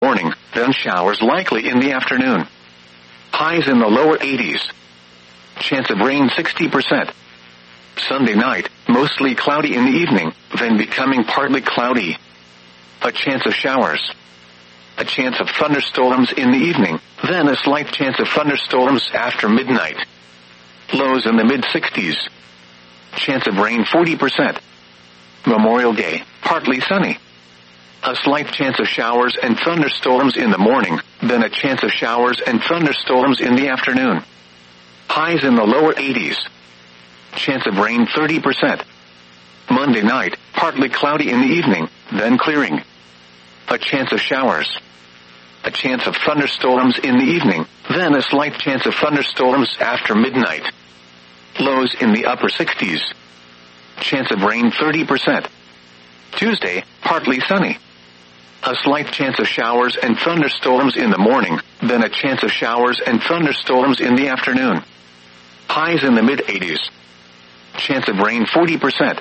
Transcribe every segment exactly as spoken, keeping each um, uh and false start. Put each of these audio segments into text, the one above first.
morning, then showers likely in the afternoon. Highs in the lower eighties. Chance of rain sixty percent. Sunday night, mostly cloudy in the evening, then becoming partly cloudy. A chance of showers. A chance of thunderstorms in the evening, then a slight chance of thunderstorms after midnight. Lows in the mid-sixties. Chance of rain forty percent. Memorial Day, partly sunny. A slight chance of showers and thunderstorms in the morning, then a chance of showers and thunderstorms in the afternoon. Highs in the lower eighties. Chance of rain thirty percent. Monday night, partly cloudy in the evening, then clearing. A chance of showers. A chance of thunderstorms in the evening, then a slight chance of thunderstorms after midnight. Lows in the upper sixties. Chance of rain thirty percent. Tuesday, partly sunny. A slight chance of showers and thunderstorms in the morning, then a chance of showers and thunderstorms in the afternoon. Highs in the mid-eighties. Chance of rain forty percent.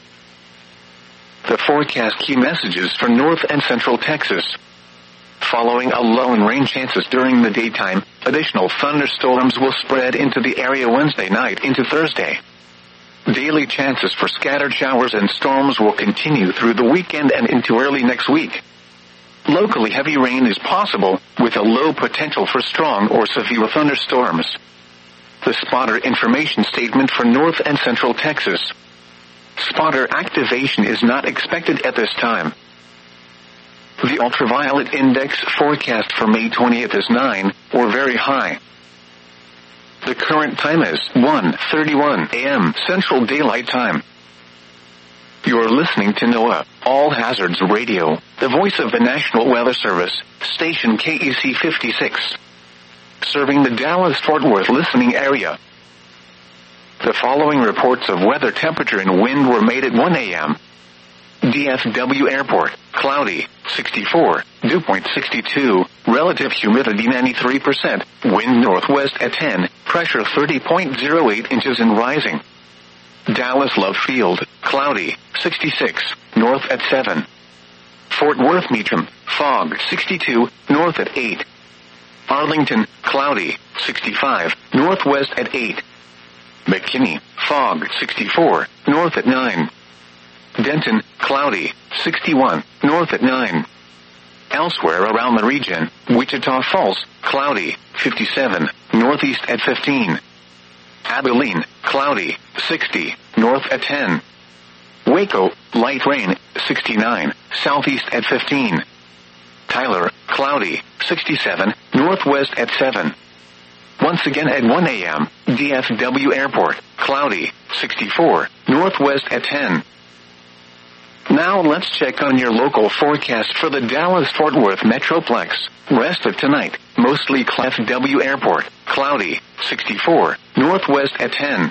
The forecast key messages for North and Central Texas. Following a low in rain chances during the daytime, additional thunderstorms will spread into the area Wednesday night into Thursday. Daily chances for scattered showers and storms will continue through the weekend and into early next week. Locally heavy rain is possible, with a low potential for strong or severe thunderstorms. The spotter information statement for North and Central Texas. Spotter activation is not expected at this time. The ultraviolet index forecast for May twentieth is nine, or very high. The current time is one thirty-one a m Central Daylight Time. You're listening to NOAA, All Hazards Radio, the voice of the National Weather Service, station K E C fifty-six. Serving the Dallas-Fort Worth listening area. The following reports of weather temperature and wind were made at one a m D F W Airport, cloudy, sixty-four, dew point sixty-two, relative humidity ninety-three percent, wind northwest at ten, pressure thirty point zero eight inches and rising. Dallas Love Field, cloudy, sixty-six, north at seven. Fort Worth Meacham, fog, sixty-two, north at eight. Arlington, cloudy, sixty-five, northwest at eight. McKinney, fog, sixty-four, north at nine. Denton, cloudy, sixty-one, north at nine. Elsewhere around the region, Wichita Falls, cloudy, fifty-seven, northeast at fifteen. Abilene, cloudy, sixty, north at ten. Waco, light rain, sixty-nine, southeast at fifteen. Tyler, cloudy, sixty-seven, northwest at seven. Once again at one a m, D F W Airport, cloudy, sixty-four, northwest at ten. Now let's check on your local forecast for the Dallas-Fort Worth Metroplex. Rest of tonight, mostly cloudy. W Airport, cloudy, sixty-four, northwest at ten.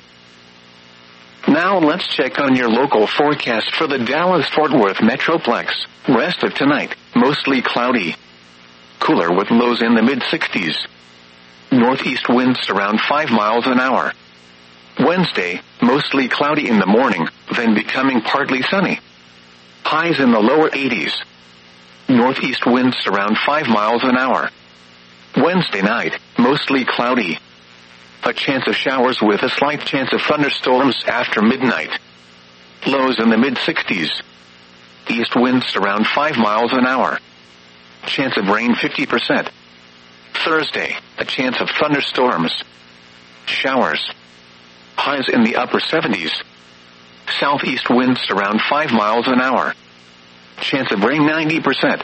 Now let's check on your local forecast for the Dallas-Fort Worth Metroplex. Rest of tonight, mostly cloudy. Cooler with lows in the mid-sixties. Northeast winds around five miles an hour. Wednesday, mostly cloudy in the morning, then becoming partly sunny. Highs in the lower eighties. Northeast winds around five miles an hour. Wednesday night, mostly cloudy. A chance of showers with a slight chance of thunderstorms after midnight. Lows in the mid-sixties. East winds around five miles an hour. Chance of rain fifty percent. Thursday, a chance of thunderstorms. Showers. Highs in the upper seventies. Southeast winds around five miles an hour. Chance of rain ninety percent.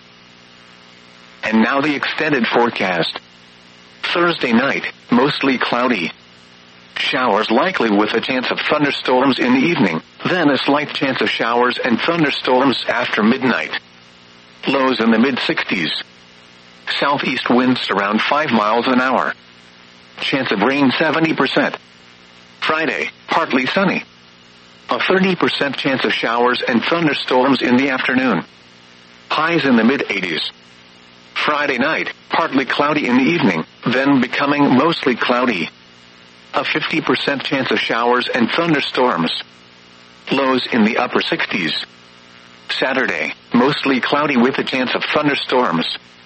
And now the extended forecast. Thursday night, mostly cloudy. Showers likely with a chance of thunderstorms in the evening, then a slight chance of showers and thunderstorms after midnight. Lows in the mid-sixties. Southeast winds around five miles an hour. Chance of rain seventy percent. Friday, partly sunny. A thirty percent chance of showers and thunderstorms in the afternoon. Highs in the mid-eighties. Friday night, partly cloudy in the evening, then becoming mostly cloudy. A fifty percent chance of showers and thunderstorms. Lows in the upper sixties. Saturday, mostly cloudy with a chance of thunderstorms.